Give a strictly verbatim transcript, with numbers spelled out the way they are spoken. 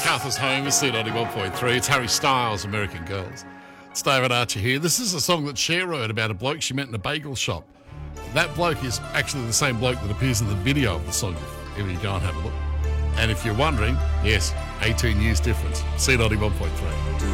MacArthur's Home is C ninety-one point three. It's Harry Styles, American Girls. It's David Archer here. This is a song that Cher wrote about a bloke she met in a bagel shop. That bloke is actually the same bloke that appears in the video of the song, if ever you go and have a look. And if you're wondering, yes, eighteen years difference. C ninety-one point three.